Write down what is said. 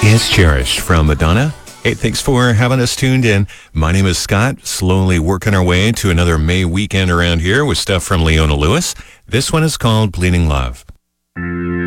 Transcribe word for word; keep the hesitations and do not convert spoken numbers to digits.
Is Cherished from Madonna. Hey, thanks for having us tuned in. My name is Scott, slowly working our way to another May weekend around here with stuff from Leona Lewis. This one is called Bleeding Love.